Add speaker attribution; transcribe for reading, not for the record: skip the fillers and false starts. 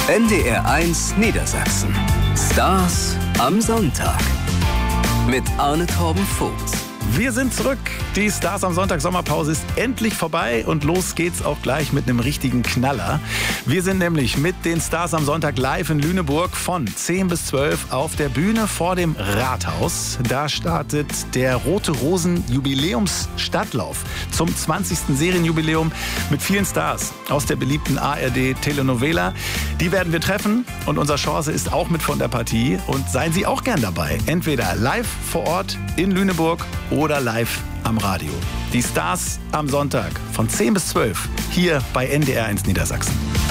Speaker 1: NDR1 Niedersachsen. Stars am Sonntag. Mit Arne Torben Vogt.
Speaker 2: Wir sind zurück. Die Stars am Sonntag Sommerpause ist endlich vorbei und los geht's auch gleich mit einem richtigen Knaller. Wir sind nämlich mit den Stars am Sonntag live in Lüneburg von 10 bis 12 auf der Bühne vor dem Rathaus. Da startet der Rote Rosen Jubiläumsstadtlauf zum 20. Serienjubiläum mit vielen Stars aus der beliebten ARD Telenovela. Die werden wir treffen und unser Chance ist auch mit von der Partie. Und seien Sie auch gern dabei. Entweder live vor Ort in Lüneburg oder live am Radio. Die Stars am Sonntag von 10 bis 12 hier bei NDR1 Niedersachsen.